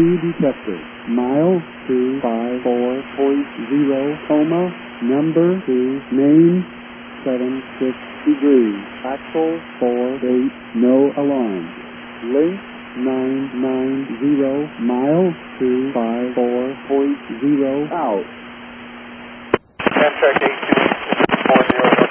detector. Mile 254.0, coma, number 2, name 76 degrees, axle 48, no alarm. Link 990, mile 254.0, out. Contract 8240.